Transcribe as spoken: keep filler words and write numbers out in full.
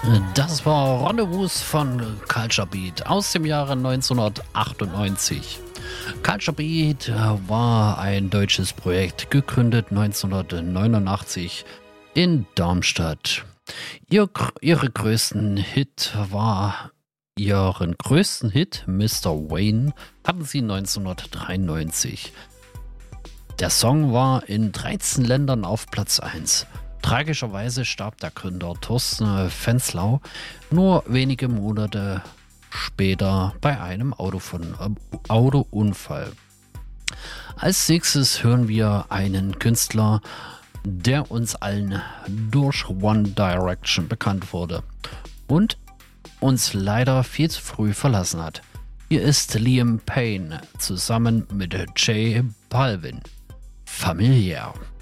Das war Rendezvous von Culture Beat aus dem Jahre neunzehnhundertachtundneunzig. Culture Beat war ein deutsches Projekt, gegründet neunzehnhundertneunundachtzig in Darmstadt. Ihr, ihre größten Hit war, ihren größten Hit, Mister Wayne, hatten sie neunzehnhundertdreiundneunzig. Der Song war in dreizehn Ländern auf Platz eins. Tragischerweise starb der Gründer Thorsten Fenslau nur wenige Monate später bei einem Autofun- äh, Autounfall. Als nächstes hören wir einen Künstler, der uns allen durch One Direction bekannt wurde und uns leider viel zu früh verlassen hat. Hier ist Liam Payne zusammen mit J Balvin. Familiär.